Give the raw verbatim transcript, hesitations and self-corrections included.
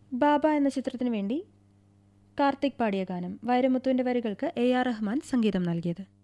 ബാബ എന്ന ചിത്രത്തിനു വേണ്ടി കാർത്തിക് പാടിയ ഗാനം. വൈരമുത്തുവിൻ്റെ വരികൾക്ക് എ ആർ റഹ്മാൻ സംഗീതം നൽകിയത്.